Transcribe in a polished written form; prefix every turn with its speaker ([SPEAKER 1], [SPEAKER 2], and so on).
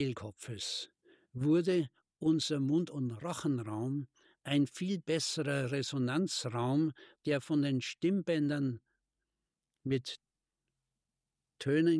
[SPEAKER 1] Kehlkopfes wurde unser Mund- und Rachenraum ein viel besserer Resonanzraum, der von den Stimmbändern mit Tönen